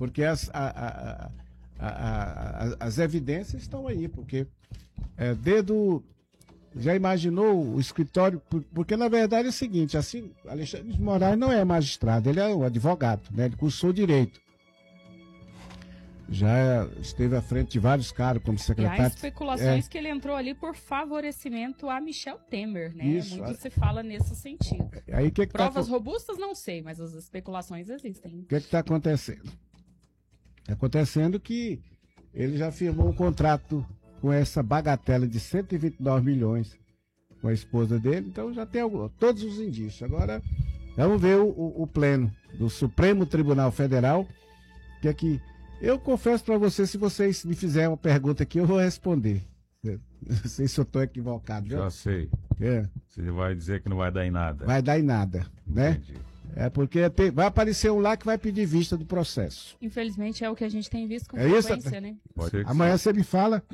Porque as evidências estão aí, porque já imaginou o escritório, porque na verdade é o seguinte, assim, Alexandre de Moraes não é magistrado, ele é um advogado, né? Ele cursou direito. Já esteve à frente de vários cargos como secretário. E há especulações que ele entrou ali por favorecimento a Michel Temer, né? Isso, muito se fala nesse sentido. Aí, Provas robustas, não sei, mas as especulações existem. O que está acontecendo? Está acontecendo que ele já firmou um contrato com essa bagatela de 129 milhões com a esposa dele, então já tem todos os indícios. Agora, vamos ver o pleno do Supremo Tribunal Federal, que é que eu confesso para você, se vocês me fizerem uma pergunta aqui, eu vou responder. Não sei se eu estou equivocado. Já sei. Você vai dizer que não vai dar em nada. Vai dar em nada, né? Entendi. Porque vai aparecer um lá que vai pedir vista do processo. Infelizmente é o que a gente tem visto com frequência, isso? Né? Pode ser que amanhã sim. Você me fala.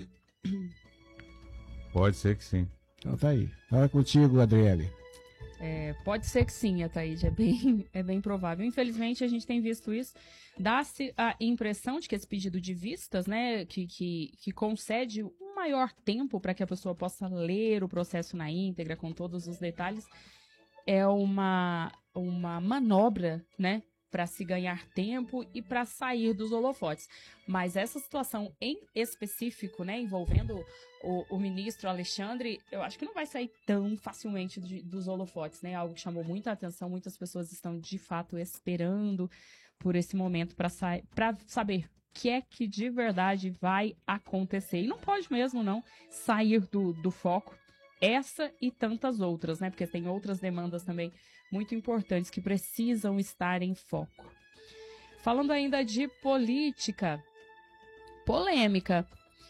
Pode ser que sim. Então tá aí. Fala contigo, Adriele. Pode ser que sim, Ataíde, é bem provável. Infelizmente, a gente tem visto isso. Dá-se a impressão de que esse pedido de vistas, né, que concede um maior tempo para que a pessoa possa ler o processo na íntegra, com todos os detalhes, é uma manobra, né, para se ganhar tempo e para sair dos holofotes. Mas essa situação em específico, né, envolvendo o ministro Alexandre, eu acho que não vai sair tão facilmente dos holofotes, né? Algo que chamou muita atenção, muitas pessoas estão de fato esperando por esse momento para saber o que é que de verdade vai acontecer. E não pode mesmo não sair do foco. Essa e tantas outras, né? Porque tem outras demandas também muito importantes que precisam estar em foco. Falando ainda de política, polêmica.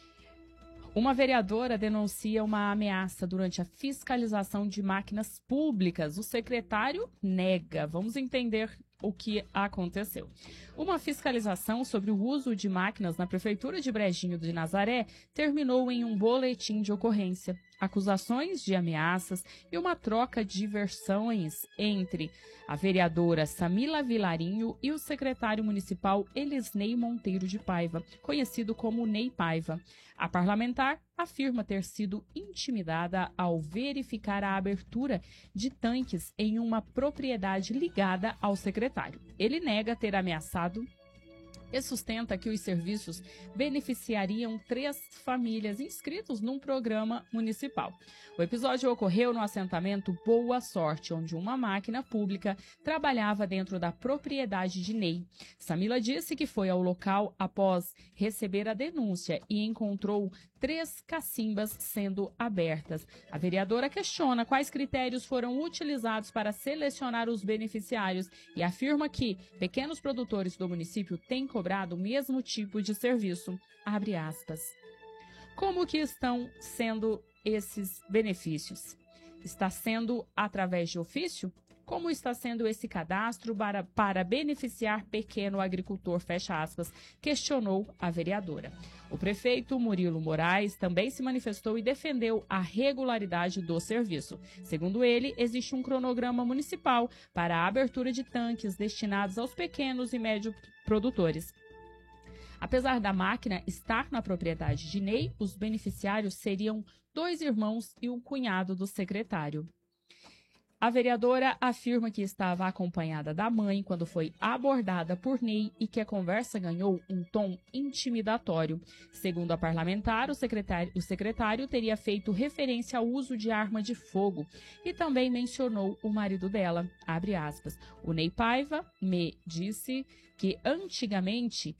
Uma vereadora denuncia uma ameaça durante a fiscalização de máquinas públicas. O secretário nega. Vamos entender o que aconteceu. Uma fiscalização sobre o uso de máquinas na Prefeitura de Brejinho de Nazaré terminou em um boletim de ocorrência. Acusações de ameaças e uma troca de versões entre a vereadora Samila Vilarinho e o secretário municipal Elisnei Monteiro de Paiva, conhecido como Ney Paiva. A parlamentar afirma ter sido intimidada ao verificar a abertura de tanques em uma propriedade ligada ao secretário. Ele nega ter ameaçado e sustenta que os serviços beneficiariam 3 famílias inscritas num programa municipal. O episódio ocorreu no assentamento Boa Sorte, onde uma máquina pública trabalhava dentro da propriedade de Ney. Samila disse que foi ao local após receber a denúncia e encontrou 3 cacimbas sendo abertas. A vereadora questiona quais critérios foram utilizados para selecionar os beneficiários e afirma que pequenos produtores do município têm cobrado o mesmo tipo de serviço. Abre aspas. Como que estão sendo esses benefícios? Está sendo através de ofício? Como está sendo esse cadastro para beneficiar pequeno agricultor, fecha aspas, questionou a vereadora. O prefeito Murilo Moraes também se manifestou e defendeu a regularidade do serviço. Segundo ele, existe um cronograma municipal para a abertura de tanques destinados aos pequenos e médios produtores. Apesar da máquina estar na propriedade de Ney, os beneficiários seriam 2 irmãos e um cunhado do secretário. A vereadora afirma que estava acompanhada da mãe quando foi abordada por Ney e que a conversa ganhou um tom intimidatório. Segundo a parlamentar, o secretário teria feito referência ao uso de arma de fogo e também mencionou o marido dela. Abre aspas. O Ney Paiva me disse que antigamente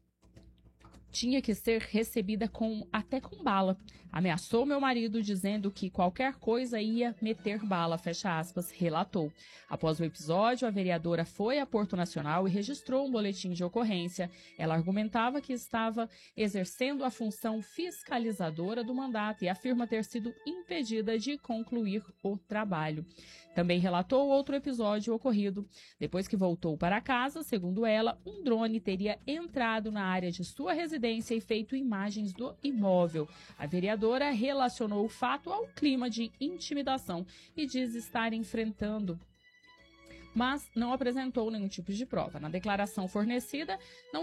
tinha que ser recebida até com bala. Ameaçou meu marido dizendo que qualquer coisa ia meter bala, fecha aspas, relatou. Após o episódio, a vereadora foi a Porto Nacional e registrou um boletim de ocorrência. Ela argumentava que estava exercendo a função fiscalizadora do mandato e afirma ter sido impedida de concluir o trabalho. Também relatou outro episódio ocorrido. Depois que voltou para casa, segundo ela, um drone teria entrado na área de sua residência e feito imagens do imóvel. A vereadora relacionou o fato ao clima de intimidação e diz estar enfrentando, mas não apresentou nenhum tipo de prova. Na declaração fornecida, não